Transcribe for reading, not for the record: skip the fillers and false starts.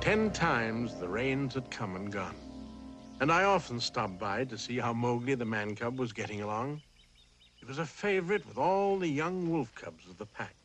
10 times the rains had come and gone. And I often stopped by to see how Mowgli the man cub was getting along. He was a favorite with all the young wolf cubs of the pack.